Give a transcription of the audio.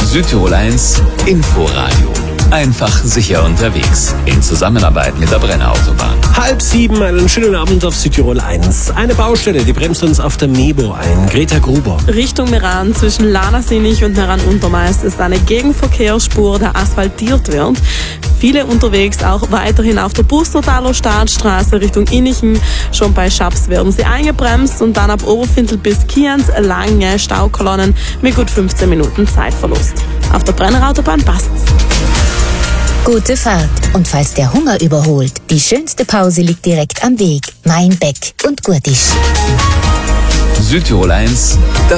Südtirol 1 Inforadio. Einfach sicher unterwegs. In Zusammenarbeit mit der Brenner Autobahn. 6:30, einen schönen Abend auf Südtirol 1. Eine Baustelle, die bremst uns auf der Mebo ein. Greta Gruber. Richtung Meran zwischen Lanasinnig und Meran-Untermeist ist eine Gegenverkehrsspur, der asphaltiert wird. Viele unterwegs auch weiterhin auf der Bustertaler Staatsstraße Richtung Innichen. Schon bei Schaps werden sie eingebremst und dann ab Oberfintel bis Kienz lange Staukolonnen mit gut 15 Minuten Zeitverlust. Auf der Brenner Autobahn passt's. Gute Fahrt. Und falls der Hunger überholt, die schönste Pause liegt direkt am Weg. Mein Beck und Gurtisch. Südtirol 1, das